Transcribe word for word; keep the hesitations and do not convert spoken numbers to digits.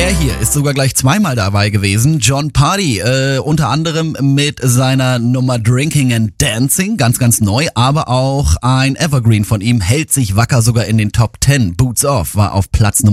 Er hier ist sogar gleich zweimal dabei gewesen. Jon Pardi, äh, unter anderem mit seiner Nummer Drinking and Dancing, ganz, ganz neu, aber auch ein Evergreen von ihm hält sich wacker sogar in den Top Ten. Boots Off war auf Platz Nummer